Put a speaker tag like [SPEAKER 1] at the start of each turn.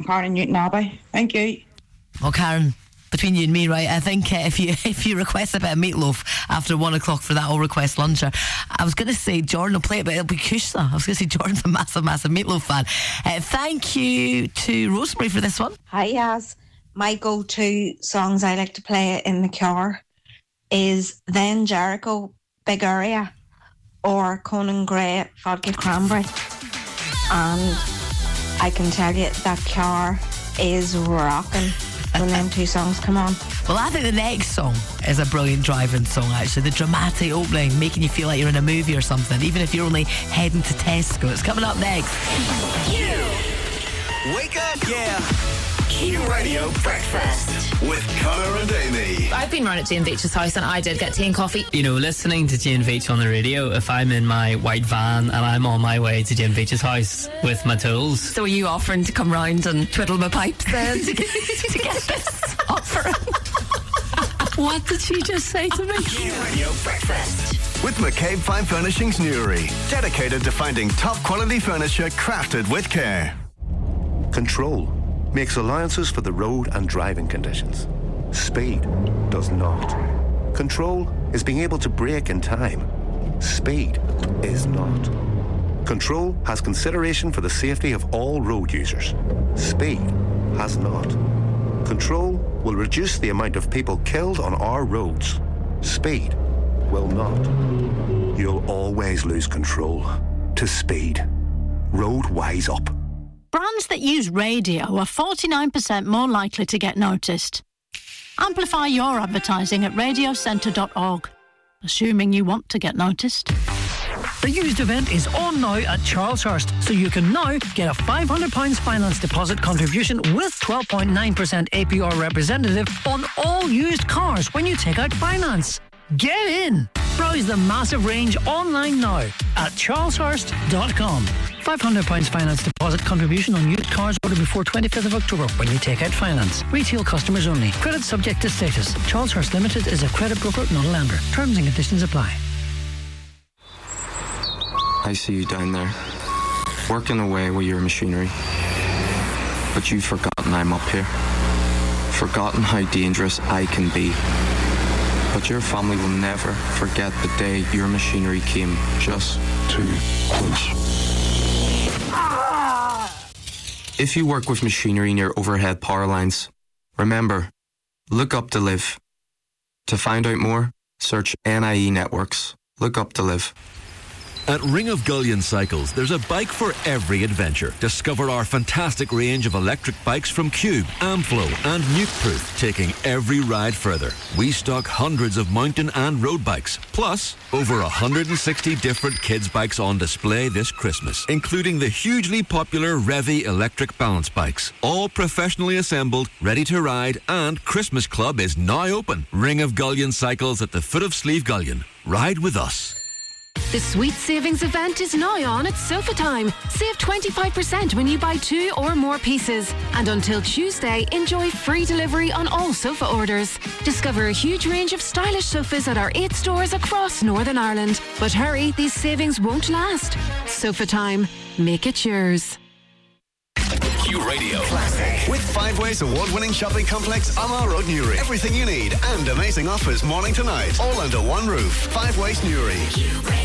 [SPEAKER 1] Karen Newton Abbey. Thank you.
[SPEAKER 2] Well, Karen, between you and me, right, I think if you request a bit of meatloaf after 1 o'clock for that all request luncher, I was going to say Jordan will play it, but it'll be Kushla. I was going to say Jordan's a massive meatloaf fan. Thank you to Rosemary for this one.
[SPEAKER 3] Hi, Yaz. My go-to songs I like to play in the car is Then Jericho, Big Area, or Conan Gray, Vodka Cranberry. And I can tell you that car is rocking when them two songs come on.
[SPEAKER 2] Well, I think the next song is a brilliant driving song, actually. The dramatic opening, making you feel like you're in a movie or something, even if you're only heading to Tesco. It's coming up next.
[SPEAKER 4] Wake up, yeah. Q Radio Breakfast with Connor and Amy.
[SPEAKER 5] I've been round at Jane Veitch's house and I did get tea and coffee.
[SPEAKER 6] You know, listening to Jane Veitch on the radio, if I'm in my white van and I'm on my way to Jane Veitch's house with my tools.
[SPEAKER 5] So are you offering to come round and twiddle my pipes then to get this offering? What did she just say to me?
[SPEAKER 4] Q Radio Breakfast with McCabe Fine Furnishings Newry, dedicated to finding top quality furniture crafted with care.
[SPEAKER 7] Control makes allowances for the road and driving conditions. Speed does not. Control is being able to brake in time. Speed is not. Control has consideration for the safety of all road users. Speed has not. Control will reduce the amount of people killed on our roads. Speed will not. You'll always lose control to speed. Road wise up.
[SPEAKER 8] Brands that use radio are 49% more likely to get noticed. Amplify your advertising at radiocentre.org, assuming you want to get noticed.
[SPEAKER 9] The used event is on now at Charleshurst, so you can now get a £500 finance deposit contribution with 12.9% APR representative on all used cars when you take out finance. Get in! Browse the massive range online now at charleshurst.com. £500 finance deposit contribution on used cars ordered before 25th of October when you take out finance. Retail customers only. Credit subject to status. Charleshurst Limited is a credit broker, not a lender. Terms and conditions apply.
[SPEAKER 10] I see you down there, working away with your machinery. But you've forgotten I'm up here. Forgotten how dangerous I can be. But your family will never forget the day your machinery came just too close. If you work with machinery near overhead power lines, remember, look up to live. To find out more, search NIE Networks. Look up to live.
[SPEAKER 11] At Ring of Gullion Cycles, there's a bike for every adventure. Discover our fantastic range of electric bikes from Cube, Amflow and Nukeproof, taking every ride further. We stock hundreds of mountain and road bikes, plus over 160 different kids' bikes on display this Christmas, including the hugely popular Revy electric balance bikes. All professionally assembled, ready to ride, and Christmas Club is now open. Ring of Gullion Cycles at the foot of Slieve Gullion. Ride with us.
[SPEAKER 12] The Sweet Savings event is now on at Sofa Time. Save 25% when you buy 2 or more pieces. And until Tuesday, enjoy free delivery on all sofa orders. Discover a huge range of stylish sofas at our 8 stores across Northern Ireland. But hurry, these savings won't last. Sofa Time. Make it yours.
[SPEAKER 4] Q Radio Classic with 5 Ways award-winning shopping complex Amar Road Newry. Everything you need and amazing offers morning to night, all under one roof. 5 Ways Newry.